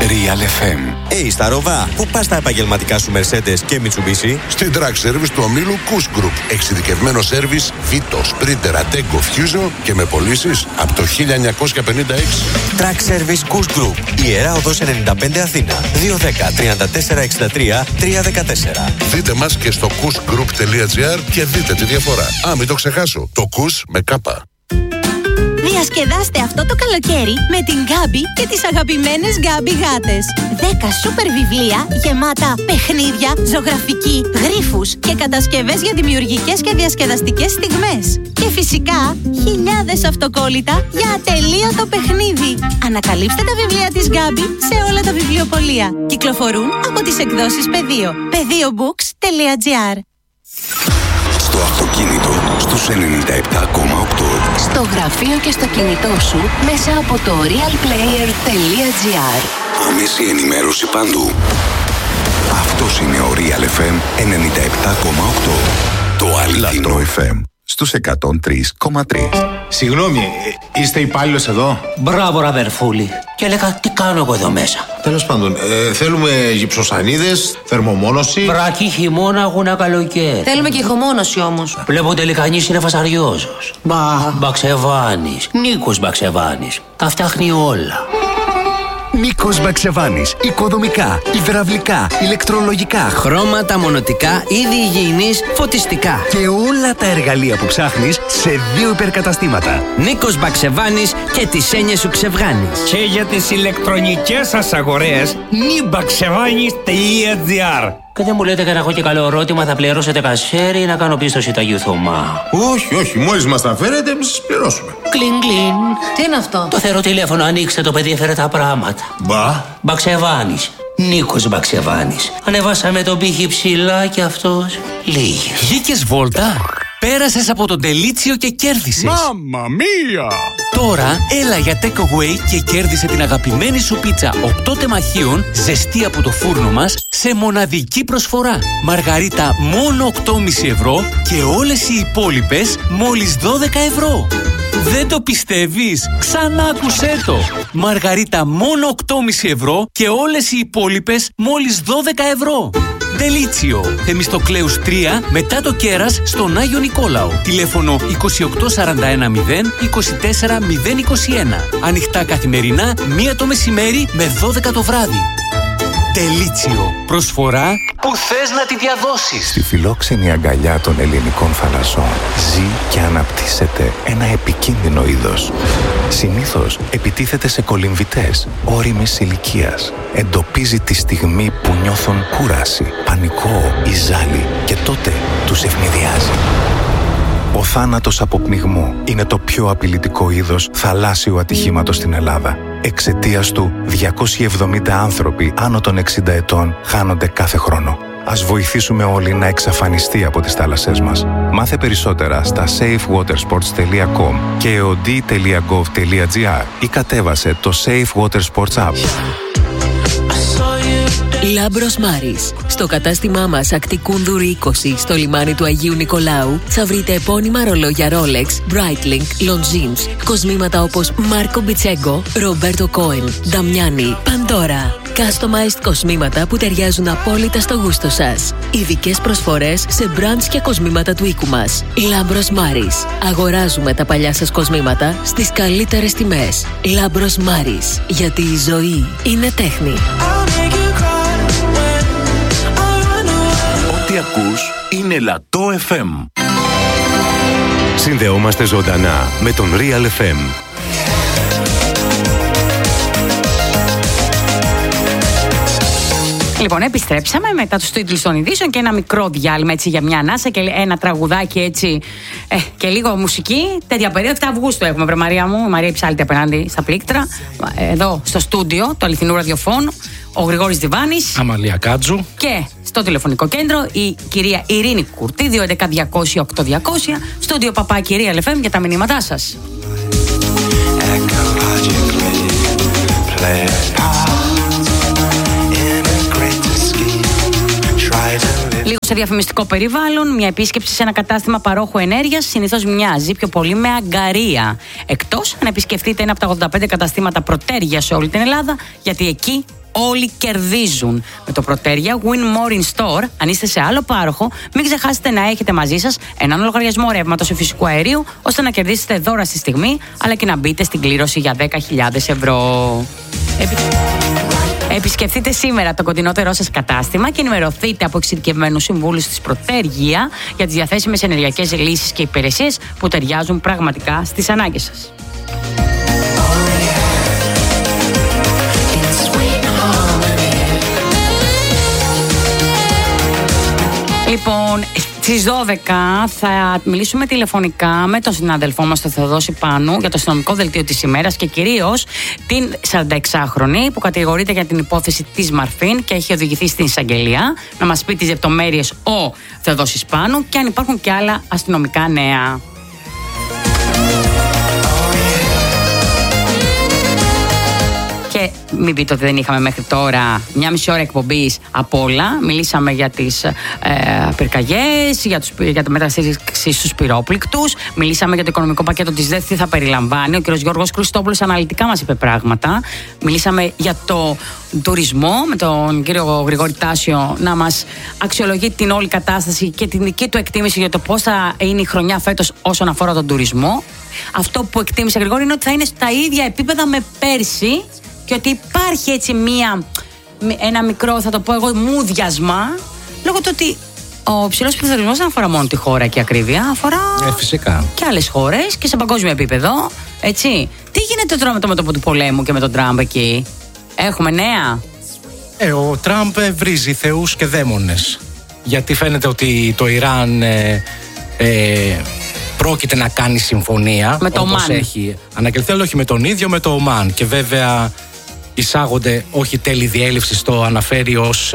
Real FM. Σταρόβα, πού πας τα επαγγελματικά σου Mercedes και Mitsubishi? Στην Track Service του ομίλου Kuss Group. Εξειδικευμένο σέρβις Vito, Sprinter, Ateco, Fusion και με πωλήσεις από το 1956. Track Service Kuss Group. Ιερά Οδός 95 Αθήνα. 210-3463-314. Δείτε μας και στο kussgroup.gr και δείτε τη διαφορά. Μην το ξεχάσω. Το Kuss με κάπα. Διασκεδάστε αυτό το καλοκαίρι με την Γκάμπι και τις αγαπημένες Γκάμπι γάτες. 10 σούπερ βιβλία γεμάτα παιχνίδια, ζωγραφική, γρίφους και κατασκευές για δημιουργικές και διασκεδαστικές στιγμές. Και φυσικά χιλιάδες αυτοκόλλητα για ατελείωτο παιχνίδι. Ανακαλύψτε τα βιβλία της Γκάμπι σε όλα τα βιβλιοπωλεία. Κυκλοφορούν από τις εκδόσεις Πεδίο. Pediobooks.gr. Στο αυτοκίνητο στους 97,8. Στο γραφείο και στο κινητό σου μέσα από το realplayer.gr. Άμεση ενημέρωση παντού. Αυτός είναι ο Real FM 97,8. Το αληθινό FM στους 103,3. Συγγνώμη, είστε υπάλληλος εδώ? Μπράβο, ραβερφούλη. Και έλεγα, τι κάνω εγώ εδώ μέσα? Τέλος πάντων, θέλουμε γυψοσανίδες, θερμομόνωση. Βρακή, χειμώνα, αγώνα, καλοκαίρι. Θέλουμε και ηχομόνωση όμως. Βλέπω τελικανής είναι φασαριόζος. Μπαξεβάνης, Νίκος Μπαξεβάνης. Τα φτιάχνει όλα. Νίκος Μπαξεβάνης. Οικοδομικά, υδραυλικά, ηλεκτρολογικά, χρώματα, μονοτικά, είδη υγιεινής, φωτιστικά. Και όλα τα εργαλεία που ψάχνεις σε 2 υπερκαταστήματα. Νίκος Μπαξεβάνης και τις έννοιες σου ξεβγάνεις. Και για τις ηλεκτρονικές σας αγορές, nibaksevani's.gr. Και δεν μου λέτε και να έχω και καλό ερώτημα, θα πληρώσετε κασέρι ή να κάνω πίστοση Αγίου Θωμά? Όχι, μόλις μας τα φέρετε, εμείς σας πληρώσουμε. Κλιν, κλιν. Τι είναι αυτό? Το θεωρώ τηλέφωνο, ανοίξτε το, παιδί έφερε τα πράγματα. Μπαξεβάνης. Νίκος Μπαξεβάνης. Ανεβάσαμε τον πύχη ψηλά και αυτός λίγες. Βγήκες βόλτα. Πέρασες από τον τελίτσιο και κέρδισες. Μάμμα μία! Τώρα έλα για takeaway και κέρδισε την αγαπημένη σου πίτσα 8 τεμαχίων ζεστή από το φούρνο μας σε μοναδική προσφορά. Μαργαρίτα μόνο 8,5 ευρώ και όλες οι υπόλοιπες μόλις 12 ευρώ. Δεν το πιστεύεις? Ξανά άκουσέ το. Μαργαρίτα μόνο 8,5 ευρώ και όλες οι υπόλοιπες μόλις 12 ευρώ. Τελίτσιο, Θεμιστοκλέους 3, μετά το Κέρας, στον Άγιο Νικόλαο. Τηλέφωνο 28410 24021. Ανοιχτά καθημερινά, 1 το μεσημέρι με 12 το βράδυ. Τελίτσιο, προσφορά που θες να τη διαδώσεις. Στη φιλόξενη αγκαλιά των ελληνικών θαλασσών ζει και αναπτύσσεται ένα επικίνδυνο είδος. Συνήθως επιτίθεται σε κολυμβητές όριμης ηλικίας. Εντοπίζει τη στιγμή που νιώθουν κούραση, πανικό ή ζάλι και τότε τους ευνηδιάζει. Ο θάνατος από πνιγμό είναι το πιο απειλητικό είδος θαλάσσιου ατυχήματος στην Ελλάδα. Εξαιτίας του, 270 άνθρωποι άνω των 60 ετών χάνονται κάθε χρόνο. Ας βοηθήσουμε όλοι να εξαφανιστεί από τις θάλασσές μας. Μάθε περισσότερα στα safewatersports.com και eod.gov.gr ή κατέβασε το Safe Water Sports App. Λάμπρος Μάρης. Στο κατάστημά μας Ακτικούνδουρ 20 στο λιμάνι του Αγίου Νικολάου θα βρείτε επώνυμα ρολόγια Rolex, Breitling, Longines, κοσμήματα όπως Μάρκο Μπιτσέγκο, Ρομπέρτο Κόεν, Νταμιάνι, Παντόρα. Customized κοσμήματα που ταιριάζουν απόλυτα στο γούστο σας. Ειδικές προσφορές σε brands και κοσμήματα του οίκου μας. Λάμπρος Μάρης. Αγοράζουμε τα παλιά σας κοσμήματα στις καλύτερες τιμές. Λάμπρος Μάρης. Γιατί η ζωή είναι τέχνη. Ό,τι ακούς είναι Λατό FM. Συνδεόμαστε ζωντανά με τον Real FM. Λοιπόν, επιστρέψαμε μετά τους τίτλους των ειδήσεων και ένα μικρό διάλειμμα έτσι για μια ανάσα και ένα τραγουδάκι έτσι και λίγο μουσική. Τέτοια περίοδο 7 Αυγούστου έχουμε, βρε Μαρία μου. Η Μαρία Υψάλτη απέναντι στα πλήκτρα. Εδώ στο στούντιο του αληθινού ραδιοφώνου. Ο Γρηγόρης Διβάνης. Αμαλία Κάτζου. Και στο τηλεφωνικό κέντρο η κυρία Ειρήνη Κουρτή, 211-200-8200. Στούντιο παπάκι Real FM για τα μηνύματά σας. Λίγο σε διαφημιστικό περιβάλλον, μια επίσκεψη σε ένα κατάστημα παρόχου ενέργειας συνήθως μοιάζει πιο πολύ με αγκαρία. Εκτός αν επισκεφτείτε ένα από τα 85 καταστήματα Προτέρια σε όλη την Ελλάδα, γιατί εκεί όλοι κερδίζουν. Με το Προτέρια Win More in Store, αν είστε σε άλλο πάροχο, μην ξεχάσετε να έχετε μαζί σας έναν λογαριασμό ρεύματος ή φυσικού αερίου, ώστε να κερδίσετε δώρα στη στιγμή, αλλά και να μπείτε στην κλήρωση για 10.000 ευρώ. Επισκεφτείτε σήμερα το κοντινότερό σας κατάστημα και ενημερωθείτε από εξειδικευμένους συμβούλους της Προτέργεια για τις διαθέσιμες ενεργειακές λύσεις και υπηρεσίες που ταιριάζουν πραγματικά στις ανάγκες σας. Λοιπόν, στις 12 θα μιλήσουμε τηλεφωνικά με τον συνάδελφό μας, τον Θεοδόση Πάνου, για το αστυνομικό δελτίο της ημέρας και κυρίως την 46χρονη που κατηγορείται για την υπόθεση της Μαρφίν και έχει οδηγηθεί στην εισαγγελία. Να μας πει τις λεπτομέρειες ο Θεοδόσης Πάνου και αν υπάρχουν και άλλα αστυνομικά νέα. Και μην πείτε ότι δεν είχαμε μέχρι τώρα 1,5 ώρα εκπομπής από όλα. Μιλήσαμε για τις πυρκαγιές, για τη μεταστήριξη στους πυρόπληκτους. Μιλήσαμε για το οικονομικό πακέτο της ΔΕΘ, τι θα περιλαμβάνει. Ο κ. Γιώργος Χριστόπουλος αναλυτικά μας είπε πράγματα. Μιλήσαμε για το τουρισμό με τον κύριο Γρηγόρη Τάσιο να μας αξιολογεί την όλη κατάσταση και την δική του εκτίμηση για το πώς θα είναι η χρονιά φέτος όσον αφορά τον τουρισμό. Αυτό που εκτίμησε Γρηγόρη είναι ότι θα είναι στα ίδια επίπεδα με πέρσι. Και ότι υπάρχει έτσι ένα μικρό, θα το πω εγώ, μούδιασμα, λόγω του ότι ο ψηλός πληθωρισμός δεν αφορά μόνο τη χώρα και η ακρίβεια, αφορά φυσικά και άλλες χώρες και σε παγκόσμιο επίπεδο. Έτσι. Τι γίνεται τώρα με το μέτωπο του πολέμου και με τον Τραμπ εκεί? Έχουμε νέα? Ο Τραμπ βρίζει θεούς και δαίμονες. Γιατί φαίνεται ότι το Ιράν πρόκειται να κάνει συμφωνία με το όπως έχει ανακοινωθεί, αλλά όχι με τον ίδιο, με το Ομάν. Και βέβαια εισάγονται όχι τέλη διέλευσης, το αναφέρει ως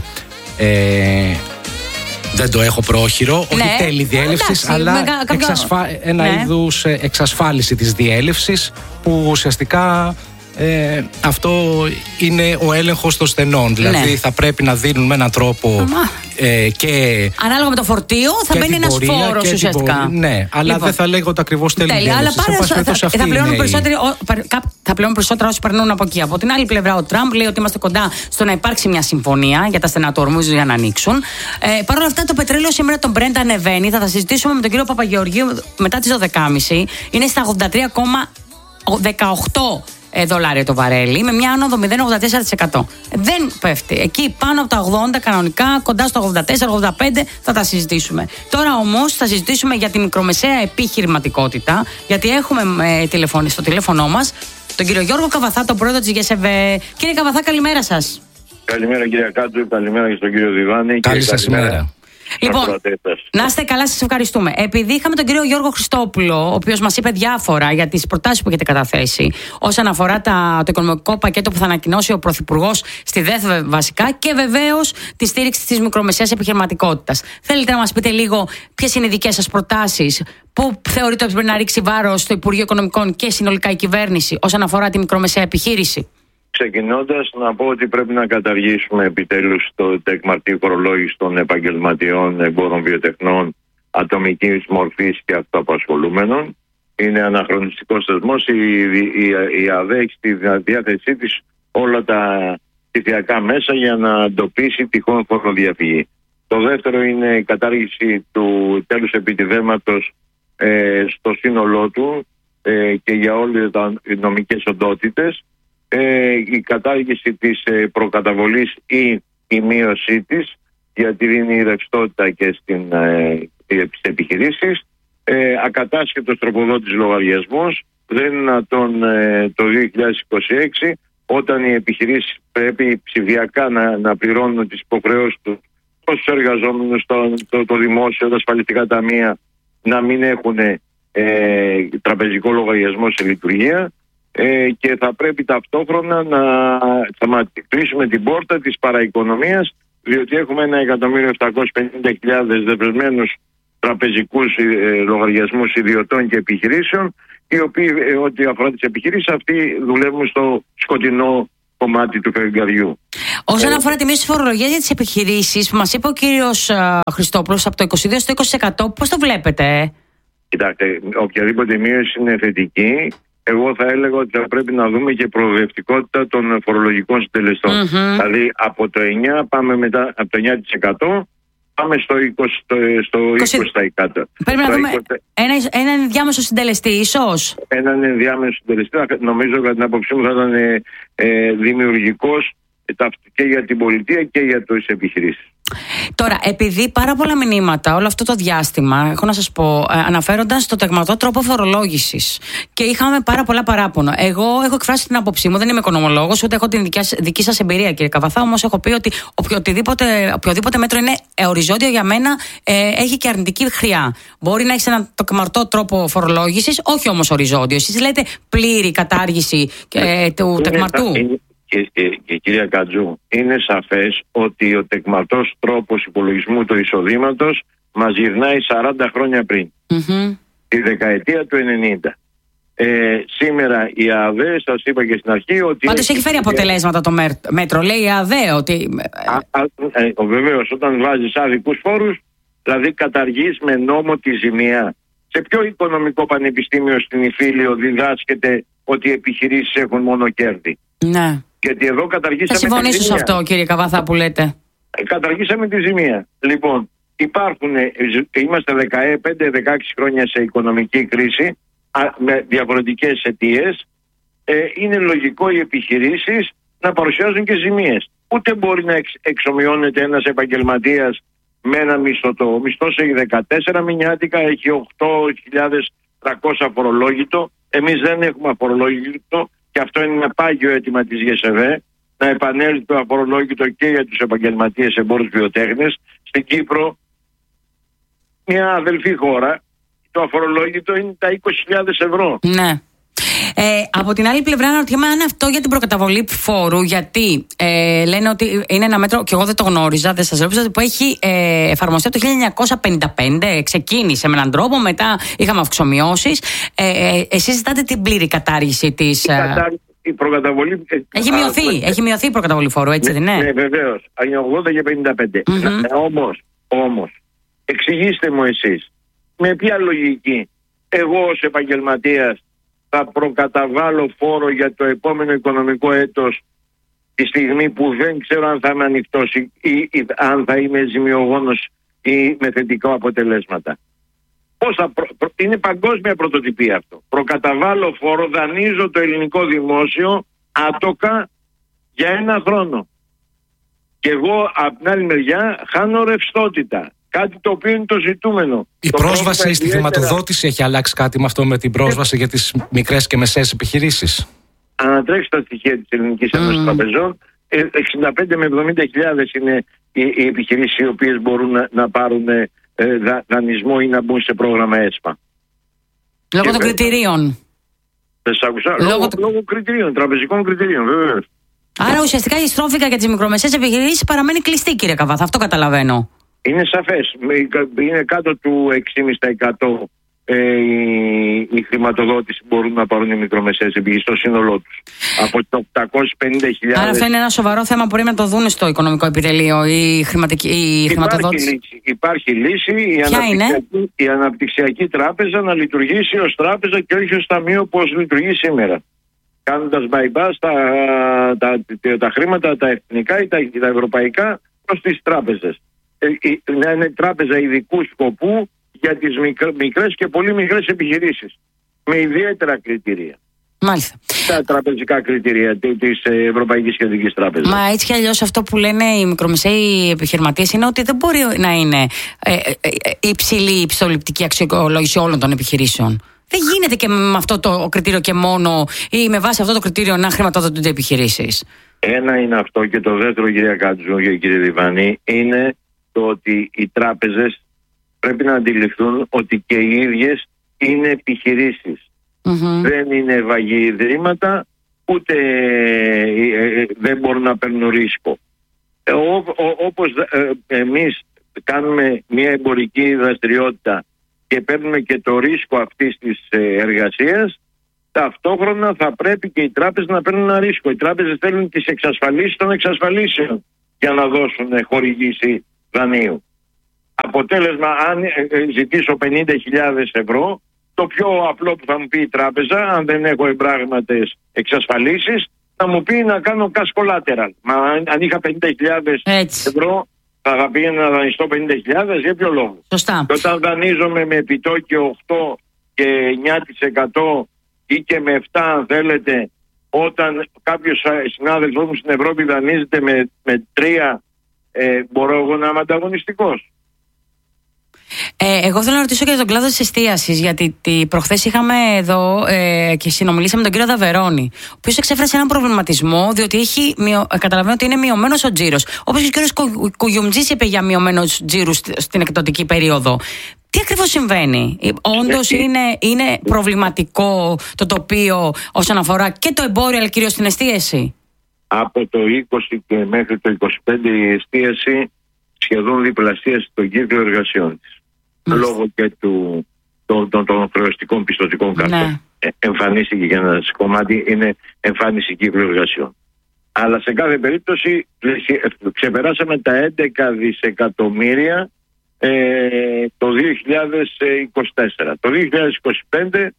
δεν το έχω πρόχειρο, όχι τέλη διέλευσης, αλλά ένα είδους εξασφάλιση της διέλευσης, που ουσιαστικά αυτό είναι ο έλεγχος των στενών. Δηλαδή θα πρέπει να δίνουν με έναν τρόπο και ανάλογα με το φορτίο θα μπαίνει ένας φόρος ουσιαστικά. Ναι, αλλά δεν θα λέγονται ακριβώς τέλη διέλευσης. Θα πλέον περισσότερα όσοι περνούν από εκεί. Από την άλλη πλευρά, ο Τραμπ λέει ότι είμαστε κοντά στο να υπάρξει μια συμφωνία για τα στενά του Ορμούζ για να ανοίξουν. Παρ' όλα αυτά, το πετρέλαιο σήμερα τον Brent ανεβαίνει. Θα τα συζητήσουμε με τον κύριο Παπαγεωργίου μετά τις 12.30. Είναι στα 83,18 δολάρια το βαρέλι, με μια άνοδο 0,84%. Δεν πέφτει. Εκεί πάνω από τα 80 κανονικά, κοντά στο 84-85 θα τα συζητήσουμε. Τώρα όμως θα συζητήσουμε για τη μικρομεσαία επιχειρηματικότητα, γιατί έχουμε στο τηλέφωνο μας τον κύριο Γιώργο Καβαθά, τον πρόεδρο της ΓΕΣΕΒΕ. Κύριε Καβαθά, καλημέρα σας. Καλημέρα κύριε Κάτου, καλημέρα και στον κύριο Διβάνη. Καλή σας ημέρα. Λοιπόν, να είστε καλά, σας ευχαριστούμε. Επειδή είχαμε τον κύριο Γιώργο Χριστόπουλο, ο οποίος μας είπε διάφορα για τις προτάσεις που έχετε καταθέσει όσον αφορά το οικονομικό πακέτο που θα ανακοινώσει ο Πρωθυπουργός στη ΔΕΘ βασικά, και βεβαίως τη στήριξη της μικρομεσαίας επιχειρηματικότητας. Θέλετε να μας πείτε λίγο ποιες είναι οι δικές σας προτάσεις, πού θεωρείτε ότι πρέπει να ρίξει βάρος στο Υπουργείο Οικονομικών και συνολικά η κυβέρνηση όσον αφορά τη μικρομεσαία επιχείρηση? Ξεκινώντας, να πω ότι πρέπει να καταργήσουμε επιτέλους το τεκμαρτή φορολόγηση των επαγγελματιών, εμπόρων βιοτεχνών, ατομικής μορφής και αυτοαπασχολούμενων. Είναι αναχρονιστικός θεσμός. Η ΑΔΕ έχει στη διάθεσή της όλα τα ψηφιακά μέσα για να εντοπίσει τυχόν φοροδιαφυγή. Το δεύτερο είναι η κατάργηση του τέλους επιτιδέματος στο σύνολό του και για όλες τις νομικές οντότητες. Η κατάργηση της προκαταβολής ή η μείωσή της, γιατί δίνει ρευστότητα και στις επιχειρήσεις. Ακατάσχετος τροποδότης λογαριασμός. Δεν είναι δυνατόν το 2026, όταν οι επιχειρήσεις πρέπει ψηφιακά να πληρώνουν τις υποχρεώσεις τους στους εργαζόμενους, το δημόσιο, τα ασφαλιστικά ταμεία, να μην έχουν τραπεζικό λογαριασμό σε λειτουργία. Και θα πρέπει ταυτόχρονα να κλείσουμε την πόρτα της παραοικονομίας, διότι έχουμε 1.750.000 δεσμευμένους τραπεζικούς λογαριασμούς ιδιωτών και επιχειρήσεων, οι οποίοι ό,τι αφορά τις επιχειρήσεις αυτοί δουλεύουν στο σκοτεινό κομμάτι του φεγγαριού. Όσον αφορά τη μείωση της φορολογίας για τις επιχειρήσεις που μας είπε ο κύριος Χριστόπουλος από το 22% στο 20%, πώς το βλέπετε? Κοιτάξτε, οποιαδήποτε μείωση είναι θετική. εγώ θα έλεγα ότι θα πρέπει να δούμε και προοδευτικότητα των φορολογικών συντελεστών. Δηλαδή από το 9 πάμε μετά, από το 9% πάμε στο 20%. Πρέπει να δούμε ένα ενδιάμεσο συντελεστή, ίσως. Έναν ενδιάμεσο συντελεστή, νομίζω κατά την άποψή μου θα ήταν δημιουργικός και για την πολιτεία και για τις επιχειρήσεις. Τώρα, επειδή πάρα πολλά μηνύματα όλο αυτό το διάστημα, έχω να σας πω, αναφέρονταν στο τεγματό τρόπο φορολόγησης και είχαμε πάρα πολλά παράπονα. Εγώ έχω εκφράσει την άποψή μου, δεν είμαι οικονομολόγος, ούτε έχω την δική σας εμπειρία, κύριε Καβαθά, όμως έχω πει ότι οποιοδήποτε μέτρο είναι οριζόντιο για μένα έχει και αρνητική χρειά. Μπορεί να έχει ένα τεγματό τρόπο φορολόγησης, όχι όμως οριζόντιο. Εσείς λέτε πλήρη κατάργηση του τεγματού. Και κυρία Κατζού, είναι σαφές ότι ο τεκματός τρόπος υπολογισμού του εισοδήματος μας γυρνάει 40 χρόνια πριν, τη δεκαετία του 90. Σήμερα η ΑΔΕ, σας είπα και στην αρχή ότι... Πάντως έχει φέρει αποτελέσματα το μέτρο, λέει η ΑΔΕ ότι... Βεβαίως, όταν βάζεις άδικους φόρους, δηλαδή καταργείς με νόμο τη ζημία. Σε ποιο οικονομικό πανεπιστήμιο στην Ιφίλιο διδάσκεται ότι οι επιχειρήσεις έχουν μόνο κέρδη? Ναι. Γιατί εδώ καταργήσαμε. Θα συμφωνήσω σε αυτό, κύριε Καβαθά, που λέτε. Καταργήσαμε τη ζημία. Λοιπόν, είμαστε 15-16 χρόνια σε οικονομική κρίση με διαφορετικές αιτίες. Είναι λογικό οι επιχειρήσεις να παρουσιάζουν και ζημίες. Ούτε μπορεί να εξομοιώνεται ένας επαγγελματίας με ένα μισθωτό. Ο μισθός έχει 14 μηνιάτικα, έχει 8.300 αφορολόγητο. Εμείς δεν έχουμε αφορολόγητο. Και αυτό είναι ένα πάγιο αίτημα της ΓΕΣΕΒΕ, να επανέλθει το αφορολόγητο και για τους επαγγελματίες εμπόρους βιοτέχνες. Στην Κύπρο, μια αδελφή χώρα, το αφορολόγητο είναι τα 20.000 ευρώ. Ναι. Από την άλλη πλευρά, αναρωτιέμαι αν αυτό για την προκαταβολή φόρου, γιατί λένε ότι είναι ένα μέτρο, και εγώ δεν το γνώριζα, δεν σας ρώτησα, που έχει εφαρμοστεί από το 1955, ξεκίνησε με έναν τρόπο, μετά είχαμε αυξομοιώσεις. Εσείς ζητάτε την πλήρη κατάργηση της. Η προκαταβολή. Έχει μειωθεί η προκαταβολή φόρου, έτσι δεν είναι? Ναι, βεβαίως. Είναι 80 και 55. Όμως, εξηγήστε μου εσείς, με ποια λογική εγώ ως επαγγελματίας θα προκαταβάλω φόρο για το επόμενο οικονομικό έτος τη στιγμή που δεν ξέρω αν θα είμαι ανοιχτός ή αν θα είμαι ζημιογόνος ή με θετικά αποτελέσματα? Είναι παγκόσμια πρωτοτυπία αυτό. Προκαταβάλω φόρο, δανείζω το ελληνικό δημόσιο άτοκα για ένα χρόνο. Και εγώ από την άλλη μεριά χάνω ρευστότητα. Κάτι το οποίο είναι το ζητούμενο. Η πρόσβαση στη χρηματοδότηση έχει αλλάξει κάτι με αυτό, με την πρόσβαση για τις μικρές και μεσαίες επιχειρήσεις? Ανατρέξει τα στοιχεία της Ελληνικής Ένωσης Τραπεζών. 65 με 70 χιλιάδες είναι οι επιχειρήσεις οι οποίες μπορούν να πάρουν δανεισμό ή να μπουν σε πρόγραμμα ΕΣΠΑ. Λόγω των κριτηρίων. Δεν σ' άκουσα. Λόγω κριτηρίων, τραπεζικών κριτηρίων, βεβαίως. Άρα ουσιαστικά η στρόφιγγα για τις μικρομεσαίες επιχειρήσεις παραμένει κλειστή, κύριε Καβαθά. Αυτό καταλαβαίνω. Είναι σαφές. Είναι κάτω του 6,5% η χρηματοδότηση που μπορούν να πάρουν οι μικρομεσαίες επιχειρήσεις στο σύνολό τους. Από τις 850.000. Άρα αυτό είναι ένα σοβαρό θέμα που πρέπει να το δουν στο οικονομικό επιτελείο, η χρηματοδότηση. Υπάρχει λύση. Η αναπτυξιακή τράπεζα να λειτουργήσει ως τράπεζα και όχι ως ταμείο όπως λειτουργεί σήμερα. Κάνοντας bypass τα χρήματα, τα εθνικά ή τα ευρωπαϊκά προς τις τράπεζες. Να είναι τράπεζα ειδικού σκοπού για τις μικρές και πολύ μικρές επιχειρήσεις με ιδιαίτερα κριτήρια. Μάλιστα. Τα τραπεζικά κριτήρια της Ευρωπαϊκής Κεντρικής Τράπεζας. Μα έτσι κι αλλιώς αυτό που λένε οι μικρομεσαίοι επιχειρηματίες είναι ότι δεν μπορεί να είναι υψηλή πιστοληπτική αξιολόγηση όλων των επιχειρήσεων. Δεν γίνεται και με αυτό το κριτήριο και μόνο ή με βάση αυτό το κριτήριο να χρηματοδοτούνται επιχειρήσεις. Ένα είναι αυτό, και το δεύτερο, κυρία Κάτζου και κύριε Διβανή, είναι το ότι οι τράπεζες πρέπει να αντιληφθούν ότι και οι ίδιες είναι επιχειρήσεις. Δεν είναι βαγή ιδρύματα, ούτε δεν μπορούν να παίρνουν ρίσκο. Όπως εμείς κάνουμε μια εμπορική δραστηριότητα και παίρνουμε και το ρίσκο αυτής της εργασίας, ταυτόχρονα θα πρέπει και οι τράπεζες να παίρνουν ένα ρίσκο. Οι τράπεζες θέλουν τις εξασφαλίσεις των εξασφαλίσεων για να δώσουν χορηγήση δανείου. Αποτέλεσμα, αν ζητήσω 50.000 ευρώ, το πιο απλό που θα μου πει η τράπεζα, αν δεν έχω εμπράγματες εξασφαλίσεις, θα μου πει να κάνω cash collateral. Μα αν είχα 50.000 ευρώ, θα πήγαινα να δανειστώ 50.000, για ποιο λόγο? Σωστά. Και όταν δανείζομαι με επιτόκιο 8 και 9% ή και με 7 αν θέλετε, όταν κάποιος συνάδελφός μου στην Ευρώπη δανείζεται με 3, μπορώ εγώ να είμαι ανταγωνιστικός? Εγώ θέλω να ρωτήσω και για τον κλάδο της εστίασης, γιατί προχθές είχαμε εδώ και συνομιλήσαμε με τον κύριο Δαβερώνη, ο οποίος εξέφρασε έναν προβληματισμό, διότι καταλαβαίνω ότι είναι μειωμένος ο τζίρος. Όπως και ο κύριος Κουγιουμτζής είπε για μειωμένους τζίρους στην εκδοτική περίοδο. Τι ακριβώς συμβαίνει? Όντως είναι προβληματικό το τοπίο όσον αφορά και το εμπόριο, αλλά κυρίως την εστίαση? Από το 20 και μέχρι το 25 η εστίαση σχεδόν διπλασίασε τον κύκλο εργασιών της. Λόγω και των χρεωστικών πιστωτικών καρτών. Εμφανίστηκε για ένα κομμάτι, είναι εμφάνιση κύκλου εργασιών. Αλλά σε κάθε περίπτωση ξεπεράσαμε τα 11 δισεκατομμύρια το 2024. Το 2025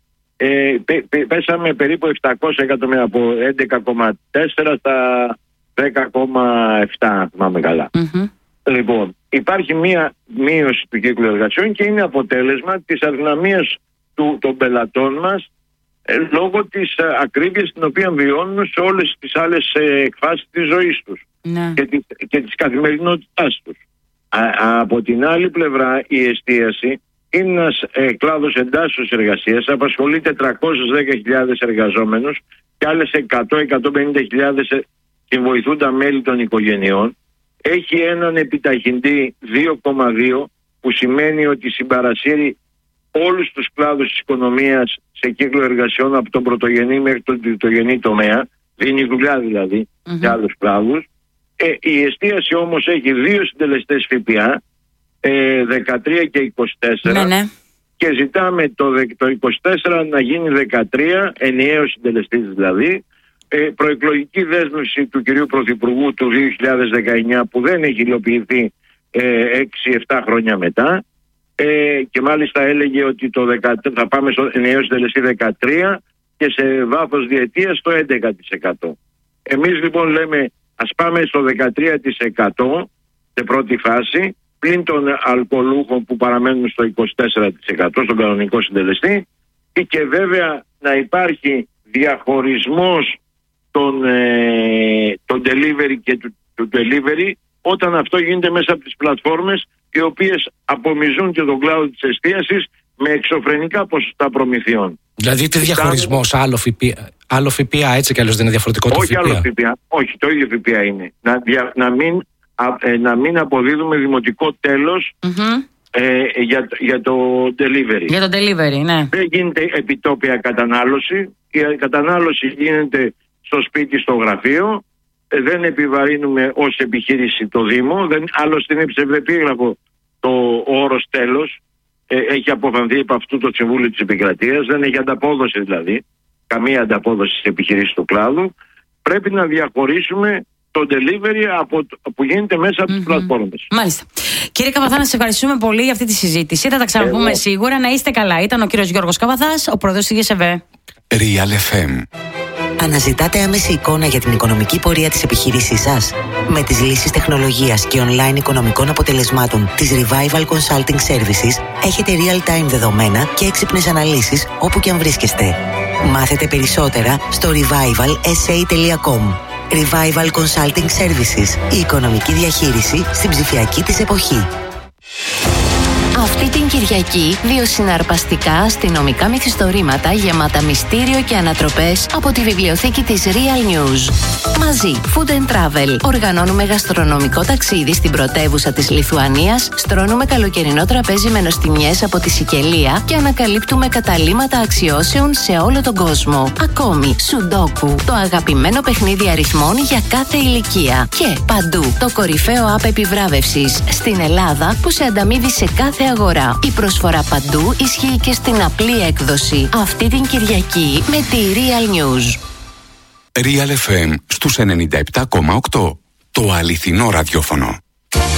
πέσαμε περίπου 700 εκατομμύρια, από 11,4 στα 10,7, αν θυμάμαι καλά. Λοιπόν, υπάρχει μία μείωση του κύκλου εργασιών και είναι αποτέλεσμα της αδυναμίας των πελατών μας λόγω της ακρίβειας την οποία βιώνουν σε όλες τις άλλες εκφάσεις της ζωής τους και της καθημερινότητάς τους. Από την άλλη πλευρά, η εστίαση είναι ένας κλάδος εντάσσεως εργασίας, απασχολεί 410.000 εργαζόμενους και άλλες 100-150.000 συμβοηθούντα μέλη των οικογενειών. Έχει έναν επιταχυντή 2,2 που σημαίνει ότι συμπαρασύρει όλους τους κλάδους της οικονομίας σε κύκλο εργασιών από τον πρωτογενή μέχρι τον τριτογενή τομέα. Δίνει δουλειά δηλαδή σε άλλους κλάδους. Η εστίαση όμως έχει 2 συντελεστές ΦΠΑ, 13 και 24, και ζητάμε το 24 να γίνει 13, ενιαίος συντελεστής δηλαδή. Προεκλογική δέσμευση του κυρίου Πρωθυπουργού του 2019 που δεν έχει υλοποιηθεί 6-7 χρόνια μετά, και μάλιστα έλεγε ότι το 13, θα πάμε στο ενιαίο συντελεστή 13 και σε βάθος διετίας στο 11%. Εμείς λοιπόν λέμε ας πάμε στο 13% σε πρώτη φάση, πλην των αλκοολούχων που παραμένουν στο 24% στον κανονικό συντελεστή, και βέβαια να υπάρχει διαχωρισμός των delivery και του delivery, όταν αυτό γίνεται μέσα από τις πλατφόρμες, οι οποίες απομυζούν και τον κλάδο της εστίασης με εξωφρενικά ποσοστά προμηθειών. Δηλαδή τι διαχωρισμός, άλλο ΦΠΑ έτσι κι αλλιώς δεν είναι διαφορετικό το ΦΠΑ? Όχι άλλο ΦΠΑ, όχι, το ίδιο ΦΠΑ είναι. Να μην αποδίδουμε δημοτικό τέλος για το delivery. Για το delivery, ναι. Δεν γίνεται επιτόπια κατανάλωση. Η κατανάλωση γίνεται στο σπίτι, στο γραφείο. Δεν επιβαρύνουμε ως επιχείρηση το Δήμο. Άλλωστε είναι ψευδεπίγραφο το όρος τέλος. Έχει αποφανθεί από αυτού το Συμβούλιο της Επικρατείας. Δεν έχει ανταπόδοση δηλαδή. Καμία ανταπόδοση στις επιχειρήσεις του κλάδου. Πρέπει να διαχωρίσουμε το delivery που γίνεται μέσα από τις πλατφόρμες. Μάλιστα. Κύριε Καβαθά, να σας ευχαριστούμε πολύ για αυτή τη συζήτηση. Θα τα ξαναπούμε σίγουρα. Να είστε καλά. Ήταν ο κύριος Γιώργος Καβαθάς, ο πρόεδρος της ΓΕΣΕΒΕ. Real FM. Αναζητάτε άμεση εικόνα για την οικονομική πορεία της επιχείρησής σας? Με τις λύσεις τεχνολογίας και online οικονομικών αποτελεσμάτων της Revival Consulting Services έχετε real-time δεδομένα και έξυπνες αναλύσεις όπου και αν βρίσκεστε. Μάθετε περισσότερα στο revivalsa.com. Revival Consulting Services. Η οικονομική διαχείριση στην ψηφιακή της εποχή. Αυτή την Κυριακή, 2 συναρπαστικά αστυνομικά μυθιστορήματα γεμάτα μυστήριο και ανατροπές από τη βιβλιοθήκη της Real News. Μαζί, Food and Travel. Οργανώνουμε γαστρονομικό ταξίδι στην πρωτεύουσα της Λιθουανίας, στρώνουμε καλοκαιρινό τραπέζι με νοστιμιές από τη Σικελία και ανακαλύπτουμε καταλύματα αξιώσεων σε όλο τον κόσμο. Ακόμη, Σουντόκου, το αγαπημένο παιχνίδι αριθμών για κάθε ηλικία. Και παντού, το κορυφαίο app επιβράβευσης στην Ελλάδα που σε ανταμείβει σε κάθε αγορά. Η προσφορά παντού ισχύει και στην απλή έκδοση. Αυτή την Κυριακή με τη Real News. Real FM στους 97,8. Το αληθινό ραδιόφωνο.